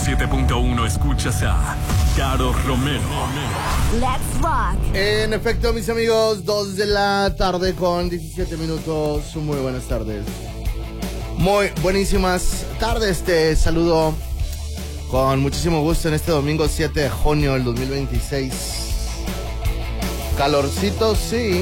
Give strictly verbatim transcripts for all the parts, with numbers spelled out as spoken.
siete punto uno escuchas a Caro Romero. Let's rock. En efecto, mis amigos, dos de la tarde con diecisiete minutos. Muy buenas tardes. Muy buenísimas tardes. Te saludo con muchísimo gusto en este domingo siete de junio del dos mil veintiséis. Calorcito, sí.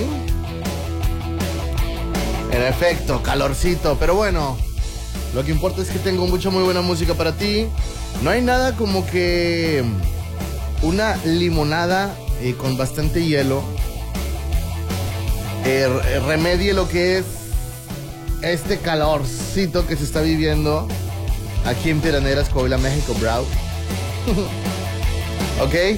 En efecto, calorcito. Pero bueno, lo que importa es que tengo mucha muy buena música para ti. No hay nada como que una limonada eh, con bastante hielo eh, remedie lo que es este calorcito que se está viviendo aquí en Piedras, Coahuila, México, bro. ¿Ok?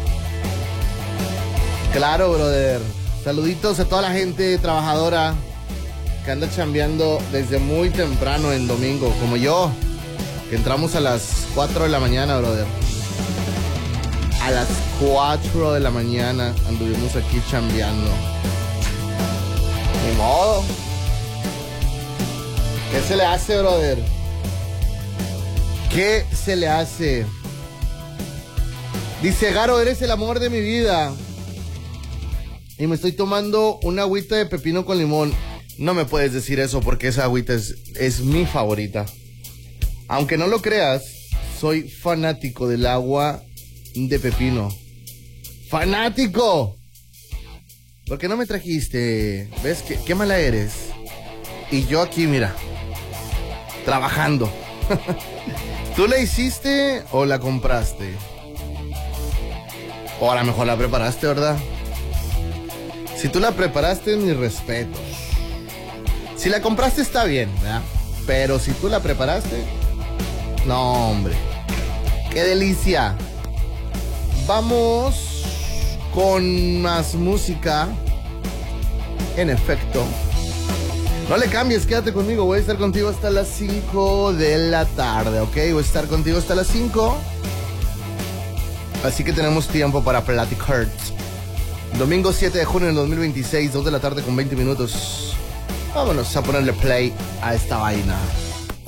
Claro, brother. Saluditos a toda la gente trabajadora que anda chambeando desde muy temprano en domingo, como yo, que entramos a las cuatro de la mañana, brother. A las cuatro de la mañana anduvimos aquí chambeando. Ni modo. ¿Qué se le hace, brother? ¿Qué se le hace? Dice Garo, eres el amor de mi vida. Y me estoy tomando una agüita de pepino con limón. No me puedes decir eso porque esa agüita es, es mi favorita. Aunque no lo creas, soy fanático del agua de pepino. ¡Fanático! ¿Por qué no me trajiste? ¿Ves? ¿Qué, qué mala eres? Y yo aquí, mira, trabajando. ¿Tú la hiciste o la compraste? O a lo mejor la preparaste, ¿verdad? Si tú la preparaste, mis respetos. Si la compraste está bien, ¿verdad? Pero si tú la preparaste, no, hombre. ¡Qué delicia! Vamos con más música. En efecto. No le cambies, quédate conmigo. Voy a estar contigo hasta las cinco de la tarde, ¿ok? Voy a estar contigo hasta las cinco. Así que tenemos tiempo para platicar. Domingo siete de junio del dos mil veintiséis, dos de la tarde con veinte minutos. Vámonos a ponerle play a esta vaina.